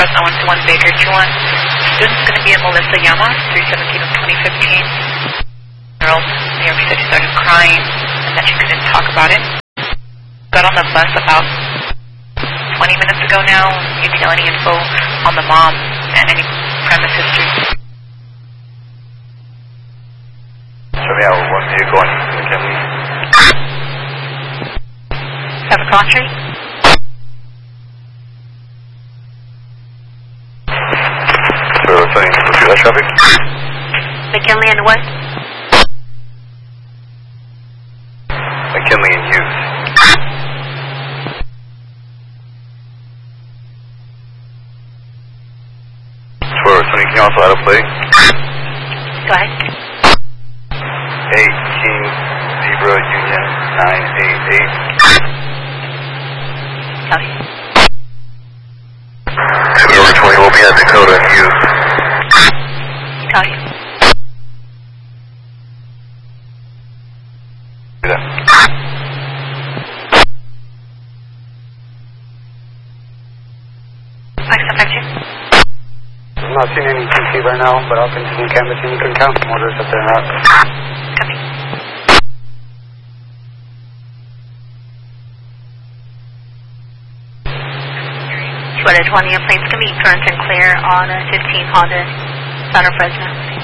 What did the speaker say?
Fresno 121 Baker 21. Student's going to be at Melissa Yama, 317 of 2015. Girl, the army said she started crying and that she couldn't talk about it. Got on the bus about 20 minutes ago now. You need any info on the mom and any premise history. Show me out with one vehicle on McKinley. 7 Cross Street. So, saying, pursue that traffic? McKinley and what? McKinley and Hughes. For Sonny, can you also add a play? Go ahead. 18 Zebra Union 988. Copy. Over 20 will be at Dakota and Hughes. Copy. Do that. I'm not seeing any TC right now, but I'll continue canvassing. You can count the motors if they're not. Copy. Plains can be current and clear on a 15 Honda Santa Fresno.